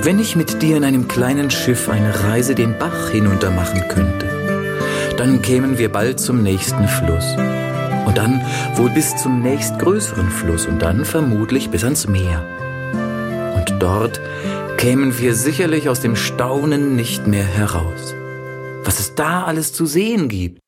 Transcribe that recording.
Wenn ich mit dir in einem kleinen Schiff eine Reise den Bach hinunter machen könnte, dann kämen wir bald zum nächsten Fluss. Und dann wohl bis zum nächstgrößeren Fluss und dann vermutlich bis ans Meer. Und dort kämen wir sicherlich aus dem Staunen nicht mehr heraus. Was es da alles zu sehen gibt.